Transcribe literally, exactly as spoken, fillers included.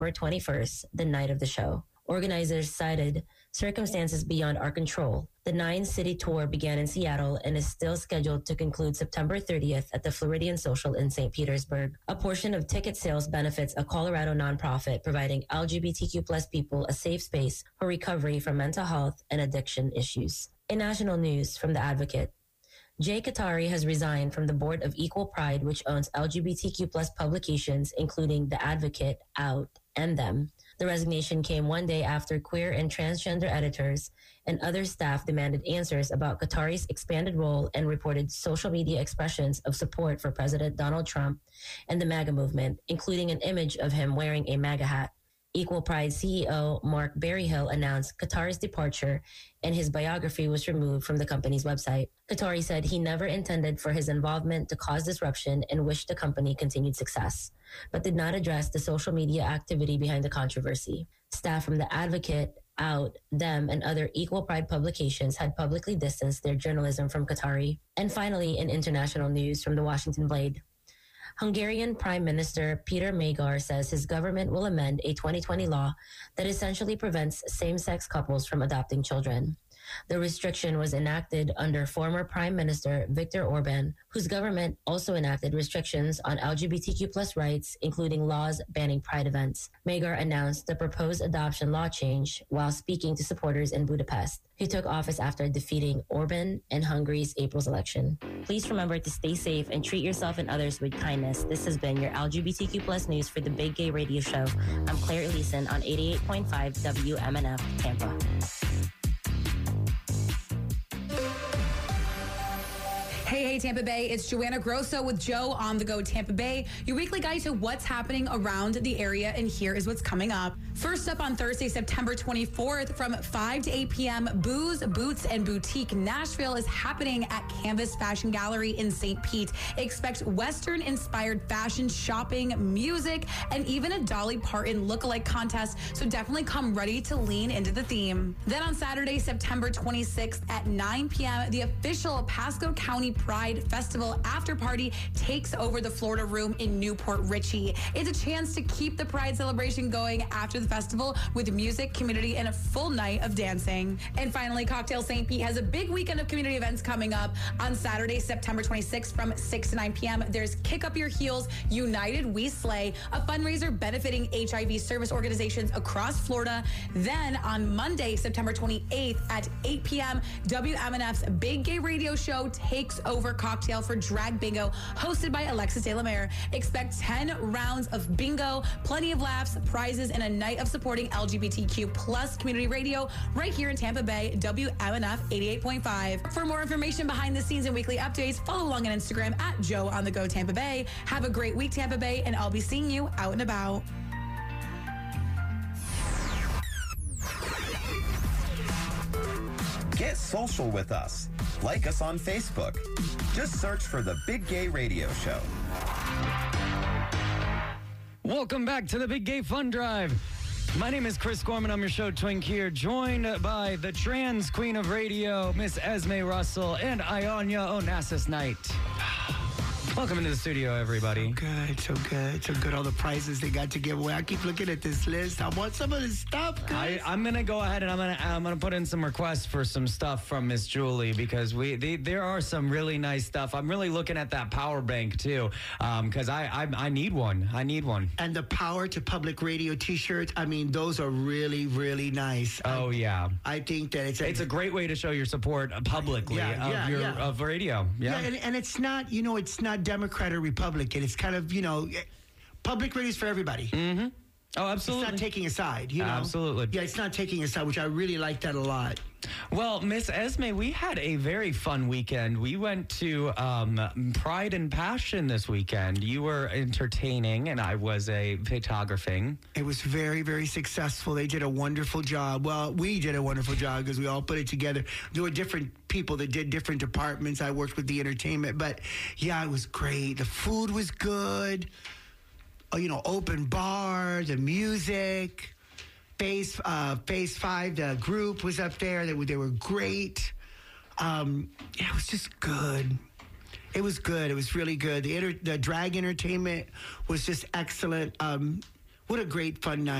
September twenty-first, the night of the show. Organizers cited circumstances beyond our control. The nine-city tour began in Seattle and is still scheduled to conclude September thirtieth at the Floridian Social in Saint Petersburg. A portion of ticket sales benefits a Colorado nonprofit providing L G B T Q plus people a safe space for recovery from mental health and addiction issues. In national news from The Advocate, Jay Katari has resigned from the board of Equal Pride, which owns L G B T Q plus publications, including The Advocate, Out, and Them. The resignation came one day after queer and transgender editors and other staff demanded answers about Qatari's expanded role and reported social media expressions of support for President Donald Trump and the MAGA movement, including an image of him wearing a MAGA hat. Equal Pride C E O Mark Berryhill announced Qatari's departure and his biography was removed from the company's website. Qatari said he never intended for his involvement to cause disruption and wished the company continued success, but did not address the social media activity behind the controversy. Staff from The Advocate, Out, Them, and other Equal Pride publications had publicly distanced their journalism from Qatari. And finally, in international news from the Washington Blade, Hungarian Prime Minister Peter Magyar says his government will amend a twenty twenty law that essentially prevents same-sex couples from adopting children. The restriction was enacted under former Prime Minister Viktor Orban, whose government also enacted restrictions on L G B T Q plus rights, including laws banning pride events. Magyar announced the proposed adoption law change while speaking to supporters in Budapest. He took office after defeating Orban in Hungary's April's election. Please remember to stay safe and treat yourself and others with kindness. This has been your L G B T Q plus news for the Big Gay Radio Show. I'm Claire Elison on eighty-eight point five W M N F Tampa. Hey, hey, Tampa Bay, it's Joanna Grosso with Joe on the Go Tampa Bay, your weekly guide to what's happening around the area, and here is what's coming up. First up on Thursday, September twenty-fourth, from five to eight p.m., Booze, Boots, and Boutique Nashville is happening at Canvas Fashion Gallery in Saint Pete. Expect Western-inspired fashion, shopping, music, and even a Dolly Parton lookalike contest, so definitely come ready to lean into the theme. Then on Saturday, September twenty-sixth at nine p.m., the official Pasco County Pride Festival after party takes over the Florida Room in Newport Richey. It's a chance to keep the Pride celebration going after the festival with music, community, and a full night of dancing. And finally, Cocktail Saint Pete has a big weekend of community events coming up. On Saturday, September twenty-sixth from six to nine p.m., there's Kick Up Your Heels, United We Slay, a fundraiser benefiting H I V service organizations across Florida. Then on Monday, September twenty-eighth at eight p.m., W M N F's Big Gay Radio Show takes over Cocktail for Drag Bingo, hosted by Alexis De La Mare. Expect ten rounds of bingo, plenty of laughs, prizes, and a night of supporting L G B T Q plus community radio right here in Tampa Bay, W M N F eighty-eight point five. For more information behind the scenes and weekly updates, follow along on Instagram at Joe on the Go Tampa Bay. Have a great week, Tampa Bay, and I'll be seeing you out and about. Get social with us. Like us on Facebook. Just search for The Big Gay Radio Show. Welcome back to the Big Gay Fun Drive. My name is Chris Gorman. I'm your show twink here, joined by the trans queen of radio, Miss Esme Russell, and Ionia Onassis Knight. Welcome into the studio, everybody. So good, so good, so good. All the prizes they got to give away. I keep looking at this list. I want some of this stuff, guys. I, I'm gonna go ahead and I'm gonna I'm gonna put in some requests for some stuff from Miss Julie because we they, there are some really nice stuff. I'm really looking at that power bank too, because um, I, I I need one. I need one. And the Power to Public Radio T-shirts. I mean, those are really really nice. Oh I, yeah. I think that it's a, it's a great way to show your support publicly yeah, of yeah, your yeah. of radio. Yeah, yeah and, and it's not you know it's not Democrat or Republican. It's kind of, you know, public radio is for everybody. Mm-hmm. Oh, absolutely. It's not taking a side, you know? Absolutely. Yeah, it's not taking a side, which I really like that a lot. Well, Miss Esme, we had a very fun weekend. We went to um, Pride and Passion this weekend. You were entertaining, and I was a photographing. It was very, very successful. They did a wonderful job. Well, we did a wonderful job because we all put it together. There were different people that did different departments. I worked with the entertainment, but yeah, it was great. The food was good. Oh, you know, open bar, the music. Phase, uh, phase five, the group was up there. They were, they were great. Um, yeah, it was just good. It was good. It was really good. The, inter- the drag entertainment was just excellent. Um, what a great fun night.